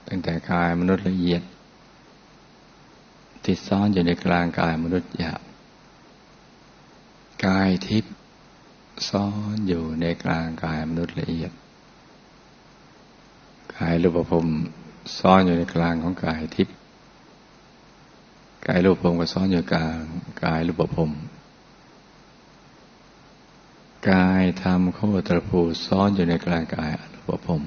ตั้งแต่กายมนุษย์ละเอียดที่ซ่อนอยู่ในกลางกายมนุษย์หยาบกายทิพย์ซ่อนอยู่ในกลางกายมนุษย์ละเอียดกายรูปภพซ่อนอยู่ในกลางของกายทิพย์กายรูปภพก็ซ่อนอยู่กลางกายรูปภพกายธรรมโคตรภูซ่อนอยู่ในกลางกายอรูปภพ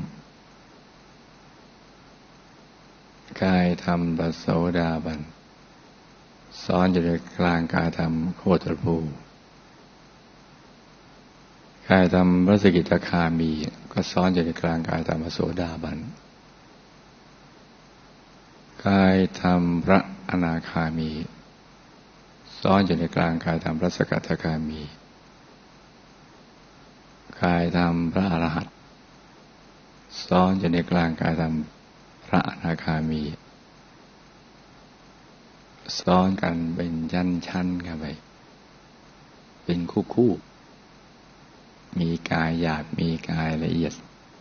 กายธรรมพระโสดาบันซ่อนอยู่ในกลางกายธรรมโคตรภูกายธรรมพระสกิทาคามีก็ซ่อนอยู่ในกลางกายธรรมพระโสดาบันกายธรรมพระอนาคามีซ่อนอยู่ในกลางกายธรรมพระสกทาคามีกายธรรมพระอรหันต์ซ่อนอยู่ในกลางกายธรรมพระอนาคามีซ้อนกันเป็นชั้นกันไปเป็นคู่มีกายหยาบมีกายละเอียด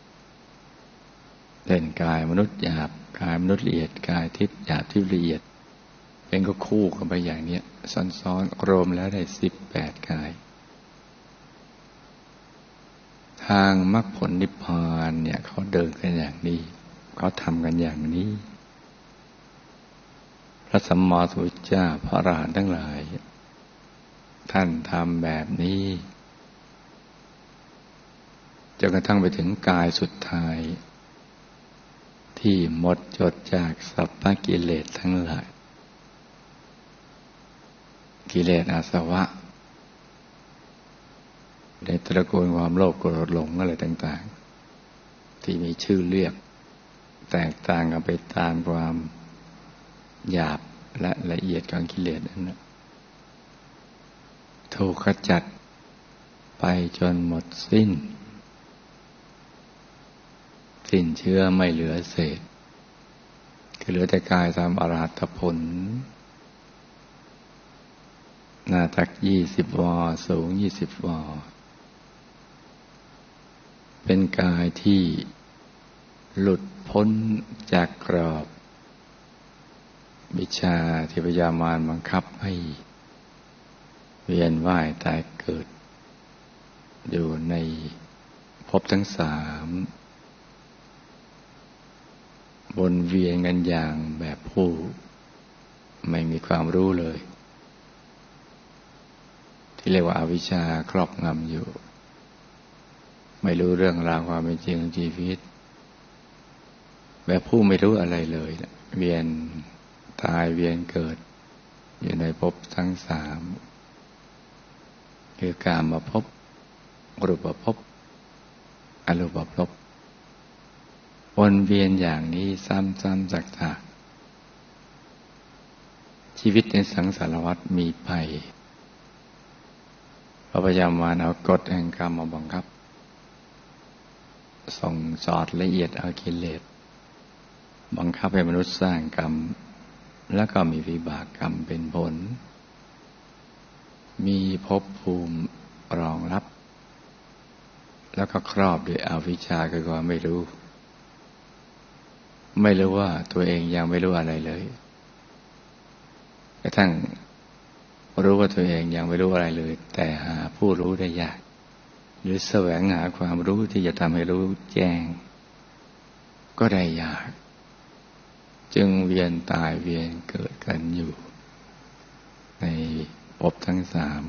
เด่นกายมนุษย์หยาบกายมนุษย์ละเอียดกายทิพย์หยาบทิพย์ละเอียดเป็นก็คู่กันไปอย่างนี้ซ้อนรวมแล้วได้18กายทางมรรคผลนิพพานเนี่ยเขาเดินกันอย่างนี้เขาทำกันอย่างนี้พระสัมมาสัมพุทธเจ้าพระอรหันต์ทั้งหลายท่านทำแบบนี้จนกระทั่งไปถึงกายสุดท้ายที่หมดจดจากสัพพกิเลสทั้งหลายกิเลสอาสวะในตระกูลความโลภโกรธหลงอะไรต่างๆที่มีชื่อเรียกแตกต่างกันไปตามความหยาบและละเอียดของกิเลสนั้นถูกขจัดไปจนหมดสิ้นเชื้อไม่เหลือเศษคือเหลือแต่กายตามอรหัตผลหน้าตัก20 วาสูง20 วาเป็นกายที่หลุดพ้นจากกรอบวิชาที่พยามารบังคับให้เวียนว่ายตายเกิดอยู่ในภพทั้ง3วนเวียนกันอย่างแบบผู้ไม่มีความรู้เลยที่เรียกว่าอวิชชาครอบงำอยู่ไม่รู้เรื่องราวความเป็นจริงของชีวิตแบบผู้ไม่รู้อะไรเลยเวียนตายเวียนเกิดอยู่ในภพทั้ง3คือกามภพรูปภพอรูปภพวนเวียนอย่างนี้ซ้ำๆซากๆชีวิตในสังสารวัฏมีไปพระพยามารเอากฎแห่งกรรมมาบังคับส่งสอดละเอียดเอากิเลสบังคับให้มนุษย์สร้างกรรมแล้วก็มีวิบากกรรมเป็นผลมีภพภูมิรองรับแล้วก็ครอบด้วยอวิชชาคือความไม่รู้ว่าตัวเองยังไม่รู้อะไรเลยกระทั่งรู้ว่าตัวเองยังไม่รู้อะไรเลยแต่หาผู้รู้ได้ยากหรือแสวงหาความรู้ที่จะทำให้รู้แจ้งก็ได้ยากจึงเวียนตายเวียนเกิดกันอยู่ในภพทั้ง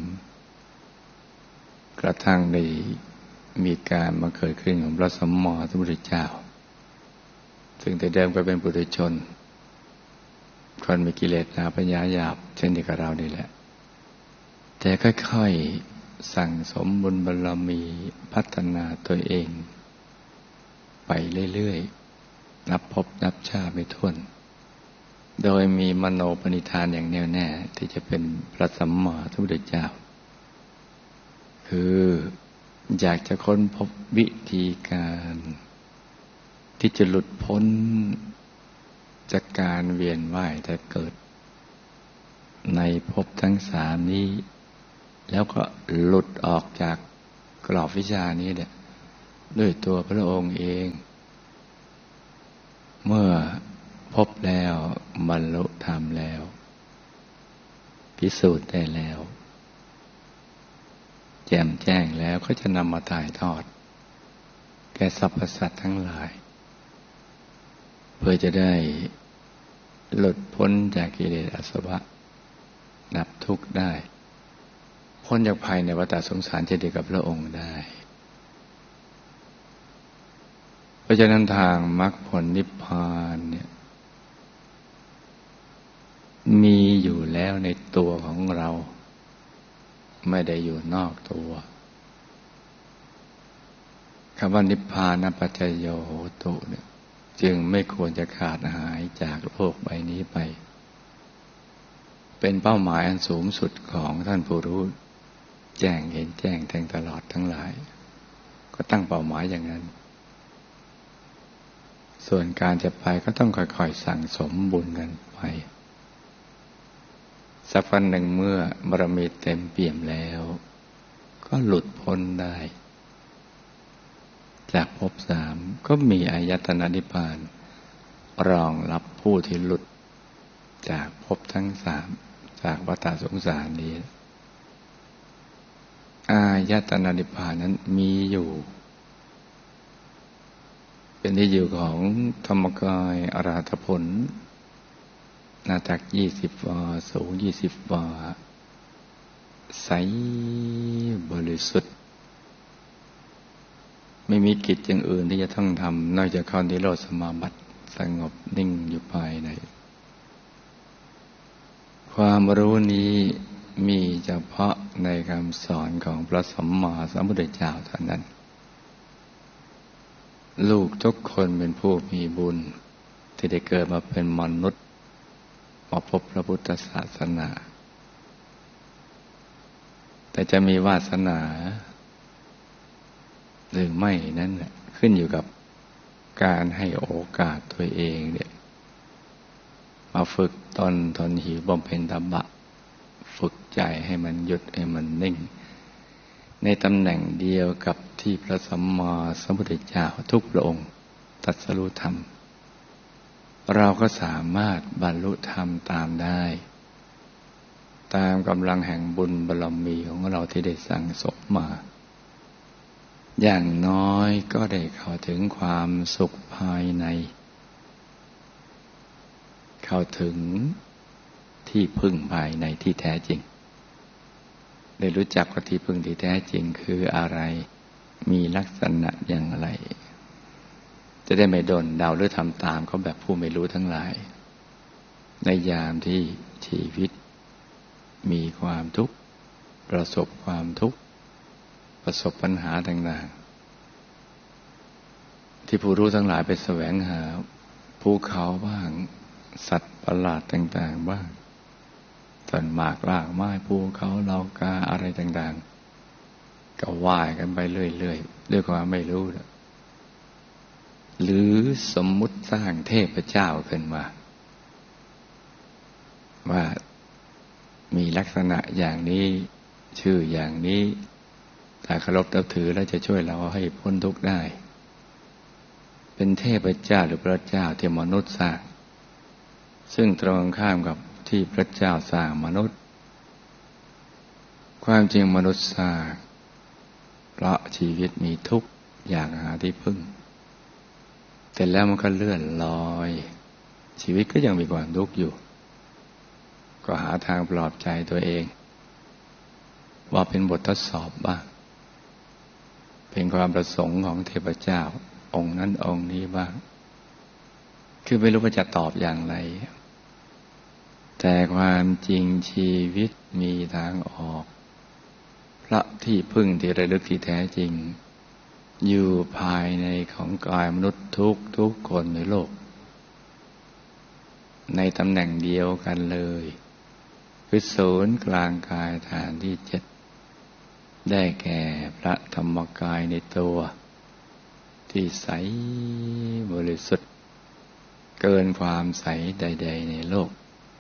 3กระทั่งได้มีการมาเกิดขึ้นของพระสัมมาสัมพุทธเจ้าซึ่งแต่เดิมก็เป็นปุถุชนคนมีกิเลสหนาปัญญาหยาบเช่นเดียวกับเรานี่แหละแต่ค่อยๆสั่งสมบุญบารมีพัฒนาตัวเองไปเรื่อยๆนับภพนับชาติไม่ถ้วนโดยมีมโนปณิธานอย่างแน่วแน่ที่จะเป็นพระสัมมาสัมพุทธเจ้าคืออยากจะค้นพบวิธีการที่จะหลุดพ้นจากการเวียนว่ายแต่เกิดในภพทั้ง3นี้แล้วก็หลุดออกจากกรอบวิชานี้เนี่ยด้วยตัวพระองค์เองเมื่อบแล้วบรรลุธรรมแล้วพิสูจน์ได้แล้วแจ่มแจ้งแล้วก็จะนำมาถ่ายทอดแก่สรรพสัตว์ทั้งหลายเพื่อจะได้หลุดพ้นจากกิเลสอาสวะดับทุกข์ได้พ้นจากภัยในวัฏสงสารเช่นเดียวกับพระองค์ได้เพราะฉะนั้นทางมรรคผลนิพพานเนี่ยมีอยู่แล้วในตัวของเราไม่ได้อยู่นอกตัวคำว่านิพพานปัจจโยโหตุเนี่ยจึงไม่ควรจะขาดหายจากโลกใบนี้ไปเป็นเป้าหมายอันสูงสุดของท่านผู้รู้แจ้งเห็นแจ้งแทงตลอดทั้งหลายก็ตั้งเป้าหมายอย่างนั้นส่วนการจะไปก็ต้องค่อยๆสั่งสมบุญกันไปสักวันหนึ่งเมื่อบารมีเต็มเปี่ยมแล้วก็หลุดพ้นได้จากภพสามก็มีอายตนะนิพพานรองรับผู้ที่หลุดจากภพทั้งสามจากวัฏสงสารนี้อายตนะนิพพานนั้นมีอยู่เป็นที่อยู่ของธรรมกายอรหัตผลหน้าตัก20 วาสูง20 วาใสบริสุทธิ์ไม่มีกิจอย่างอื่นที่จะต้องทำนอกจากเข้านิโรธสมาบัติสงบนิ่งอยู่ภายในความรู้นี้มีเฉพาะในคำสอนของพระสัมมาสัมพุทธเจ้าเท่านั้นลูกทุกคนเป็นผู้มีบุญที่ได้เกิดมาเป็นมนุษย์มาพบพระพุทธศาสนาแต่จะมีวาสนาหรือไม่นั้นขึ้นอยู่กับการให้โอกาสตัวเองเนี่ยมาฝึกตนทนหิวบำเพ็ญตบะฝึกใจให้มันหยุดให้มันนิ่งในตำแหน่งเดียวกับที่พระสัมมาสัมพุทธเจ้าทุกพระองค์ตรัสรู้ธรรมเราก็สามารถบรรลุธรรมตามได้ตามกำลังแห่งบุญบารมีของเราที่ได้สั่งสมมาอย่างน้อยก็ได้เข้าถึงความสุขภายในเข้าถึงที่พึ่งภายในที่แท้จริงได้รู้จักว่าที่พึ่งที่แท้จริงคืออะไรมีลักษณะอย่างไรจะได้ไม่โดนเดาหรือทำตามเขาแบบผู้ไม่รู้ทั้งหลายในยามที่ชีวิตมีความทุกข์ประสบความทุกข์ประสบปัญหาต่างๆที่ผู้รู้ทั้งหลายไปแสวงหาภูเขาบ้างสัตว์ประหลาดต่างๆบ้างต้นหมากรากไม้ภูเขาเหล่ากาอะไรต่างๆก็ว่ายกันไปเรื่อยๆด้วยความไม่รู้หรือสมมุติสร้างเทพเจ้าขึ้นมาว่ามีลักษณะอย่างนี้ชื่ออย่างนี้ถ้าเคารพนับถือแล้วจะช่วยเราให้พ้นทุกข์ได้เป็นเทพเจ้าหรือพระเจ้าที่มนุษย์สร้างซึ่งตรงข้ามกับที่พระเจ้าสร้างมนุษย์ความจริงมนุษย์สร้างเพราะชีวิตมีทุกข์อยากหาที่พึ่งแต่แล้วมันก็เลื่อนลอยชีวิตก็ยังมีความทุกข์อยู่ก็หาทางปลอบใจตัวเองว่าเป็นบททดสอบบ้างเป็นความประสงค์ของเทพเจ้าองค์นั้นองค์นี้บ้างคือไม่รู้ว่าจะตอบอย่างไรแต่ความจริงชีวิตมีทางออกพระที่พึ่งที่ระลึกที่แท้จริงอยู่ภายในของกายมนุษย์ทุกคนในโลกในตำแหน่งเดียวกันเลยคือศูนย์กลางกายฐานที่7ได้แก่พระธรรมกายในตัวที่ใสบริสุทธิ์เกินความใสใดๆในโลก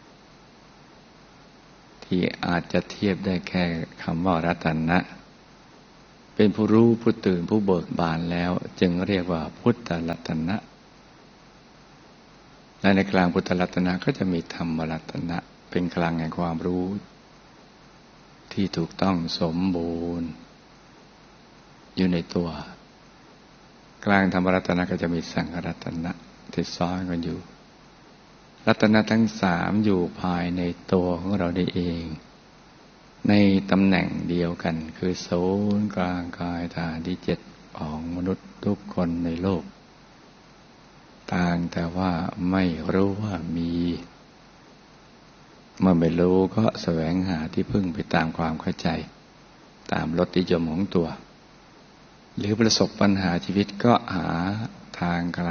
ที่อาจจะเทียบได้แค่คำว่ารัตนะเป็นผู้รู้ผู้ตื่นผู้เบิกบานแล้วจึงเรียกว่าพุทธรัตนะและในกลางพุทธรัตนะก็จะมีธรรมรัตนะเป็นกลางแห่งความรู้ที่ถูกต้องสมบูรณ์อยู่ในตัวกลางธรรมรัตนะก็จะมีสังฆรัตนะที่ซ้อนกันอยู่รัตนะทั้งสามอยู่ภายในตัวของเราได้เองในตำแหน่งเดียวกันคือศูนย์กลางกายฐานที่7ของมนุษย์ทุกคนในโลกต่างแต่ว่าไม่รู้ว่ามีเมื่อไม่รู้ก็แสวงหาที่พึ่งไปตามความเข้าใจตามรสนิยมของตัวหรือประสบปัญหาชีวิตก็หาทางค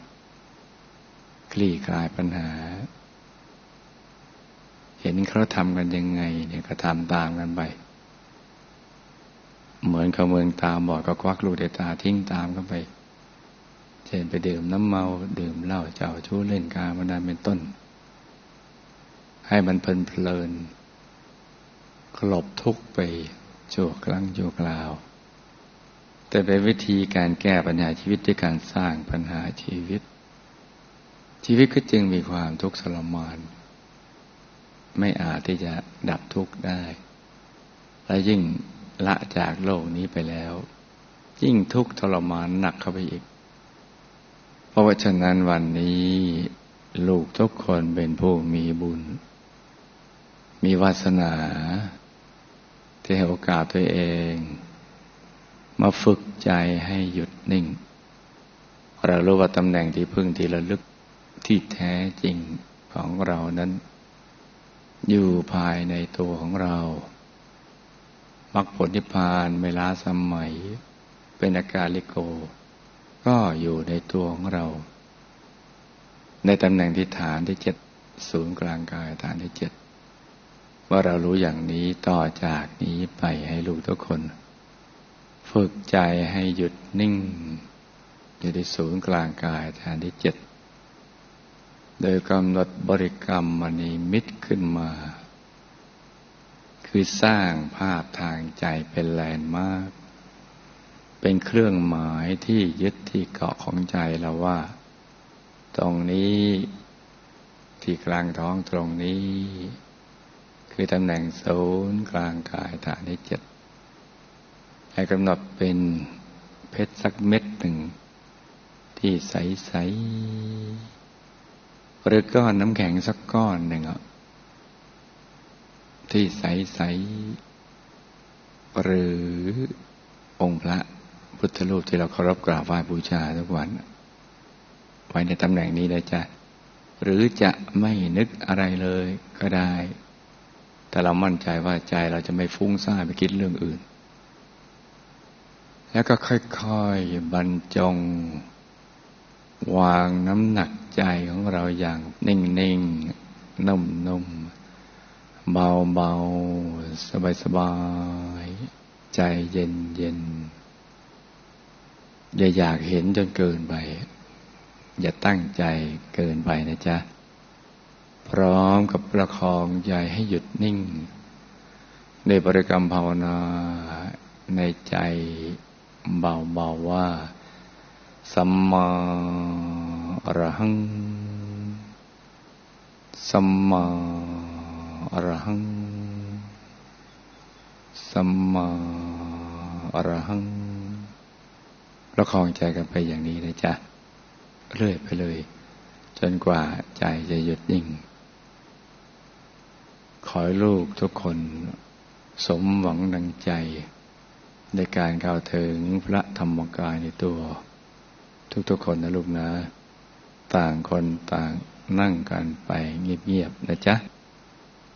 ลี่คลายปัญหาเห็นเขาทำกันยังไงเนี่ยก็ทำตามกันไปเหมือนเขาเมืองตาบอดก็ควักลูกในตาทิ้งตามกันไปเช่นไปดื่มน้ำเมาดื่มเหล้าเจ้าชู้เล่นการพนันเป็นต้นให้มันเพลินกลบทุกข์ไปชั่วครั้งชั่วคราวแต่เป็นวิธีการแก้ปัญหาชีวิตด้วยการสร้างปัญหาชีวิตก็จึงมีความทุกข์ทรมานไม่อาจที่จะดับทุกข์ได้และยิ่งละจากโลกนี้ไปแล้วยิ่งทุกข์ทรมานหนักเข้าไปอีกเพราะฉะนั้นวันนี้ลูกทุกคนเป็นผู้มีบุญมีวาสนาที่ให้โอกาสตัวเองมาฝึกใจให้หยุดนิ่งเรารู้ว่าตำแหน่งที่พึ่งที่ระลึกที่แท้จริงของเรานั้นอยู่ภายในตัวของเรามรรคผลนิพพานไม่ล้าสมัยเป็นอากาลิโกก็อยู่ในตัวของเราในตำแหน่งที่ฐานที่7ศูนย์กลางกายฐานที่7ว่าเรารู้อย่างนี้ต่อจากนี้ไปให้ลูกทุกคนฝึกใจให้หยุดนิ่งอยู่ที่ศูนย์กลางกายฐานที่7โดยกำหนดบริกรรมมณีมิตขึ้นมาคือสร้างภาพทางใจเป็นแลนด์มาร์คเป็นเครื่องหมายที่ยึดที่เกาะของใจเราว่าตรงนี้ที่กลางท้องตรงนี้คือตำแหน่งศูนย์กลางกายฐานที่7ให้กำหนดเป็นเพชรสักเม็ดหนึ่งที่ใสๆหรือก้อนน้ำแข็งสักก้อนหนึ่งที่ใสๆหรือองค์พระพุทธรูปที่เราเคารพกราบไหว้บูชาทุกวันไว้ในตำแหน่งนี้นะจ๊ะหรือจะไม่นึกอะไรเลยก็ได้แต่เรามั่นใจว่าใจเราจะไม่ฟุ้งซ่านไปคิดเรื่องอื่นแล้วก็ค่อยๆบรรจงวางน้ำหนักใจของเราอย่างนิ่งๆนุ่มๆเบาๆสบายๆใจเย็นๆอย่าอยากเห็นจนเกินไปอย่าตั้งใจเกินไปนะจ๊ะพร้อมกับประคองใจให้หยุดนิ่งในบริกรรมภาวนาในใจเบาๆว่าสัมมาอรหังสัมมาอรหังสัมมาอรหังประคองใจกันไปอย่างนี้นะจ๊ะเรื่อยไปเลยจนกว่าใจจะหยุดนิ่งขอให้ลูกทุกคนสมหวังดังใจในการเข้าถึงพระธรรมกายในตัวทุกๆคนนะลูกนะต่างคนต่างนั่งกันไปเงียบๆนะจ๊ะ